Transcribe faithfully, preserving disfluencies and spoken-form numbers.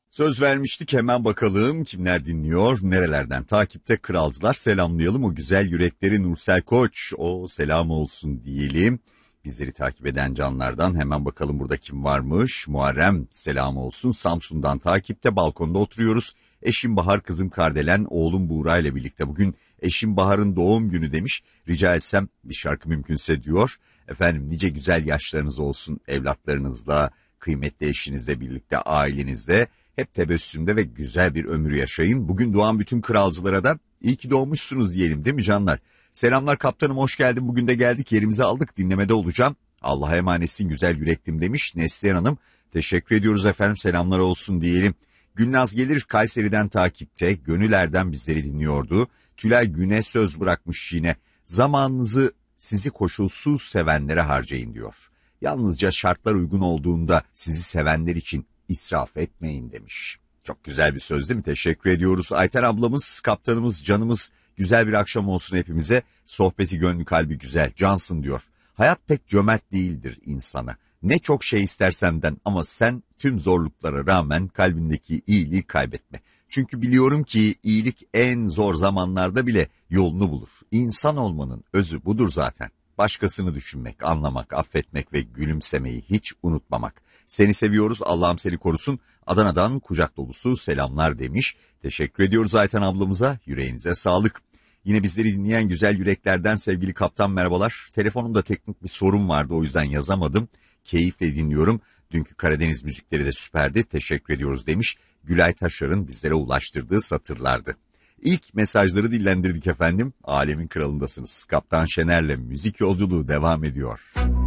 Söz vermiştik, hemen bakalım kimler dinliyor, nerelerden takipte. Kralcılar, selamlayalım o güzel yürekleri. Nursel Koç, o selam olsun diyelim. Bizleri takip eden canlardan hemen bakalım burada kim varmış. Muharrem, selam olsun. Samsun'dan takipte, balkonda oturuyoruz. Eşim Bahar, kızım Kardelen, oğlum Buğra ile birlikte. Bugün eşim Bahar'ın doğum günü demiş. Rica etsem bir şarkı mümkünse diyor. Efendim nice güzel yaşlarınız olsun evlatlarınızla, kıymetli eşinizle birlikte, ailenizde. Hep tebessümde ve güzel bir ömür yaşayın. Bugün doğan bütün kralcılara da iyi ki doğmuşsunuz diyelim, değil mi canlar? Selamlar kaptanım, hoş geldin. Bugün de geldik, yerimizi aldık, dinlemede olacağım. Allah'a emanetsin güzel yüreklim demiş Neslihan Hanım. Teşekkür ediyoruz efendim, selamlar olsun diyelim. Gülnaz Gelir Kayseri'den takipte, gönüllerden bizleri dinliyordu. Tülay Güne söz bırakmış yine. Zamanınızı sizi koşulsuz sevenlere harcayın diyor. Yalnızca şartlar uygun olduğunda sizi sevenler için israf etmeyin demiş. Çok güzel bir söz değil mi? Teşekkür ediyoruz. Ayten ablamız, kaptanımız, canımız, güzel bir akşam olsun hepimize. Sohbeti gönlü kalbi güzel, cansın diyor. Hayat pek cömert değildir insana. Ne çok şey ister senden ama sen tüm zorluklara rağmen kalbindeki iyiliği kaybetme. Çünkü biliyorum ki iyilik en zor zamanlarda bile yolunu bulur. İnsan olmanın özü budur zaten. Başkasını düşünmek, anlamak, affetmek ve gülümsemeyi hiç unutmamak. Seni seviyoruz, Allah'ım seni korusun. Adana'dan kucak dolusu selamlar demiş. Teşekkür ediyoruz Ayten ablamıza, yüreğinize sağlık. Yine bizleri dinleyen güzel yüreklerden sevgili kaptan merhabalar. Telefonumda teknik bir sorun vardı, o yüzden yazamadım. Keyifle dinliyorum. Dünkü Karadeniz müzikleri de süperdi. Teşekkür ediyoruz demiş. Gülay Taşar'ın bizlere ulaştırdığı satırlardı. İlk mesajları dillendirdik efendim. Alemin kralındasınız. Kaptan Şener'le müzik yolculuğu devam ediyor.